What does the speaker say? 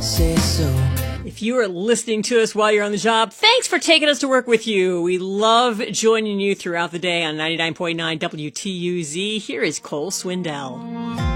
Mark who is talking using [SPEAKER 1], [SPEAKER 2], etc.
[SPEAKER 1] say so.
[SPEAKER 2] If you are listening to us while you're on the job, thanks for taking us to work with you. We love joining you throughout the day on 99.9 WTUZ. Here is Cole Swindell.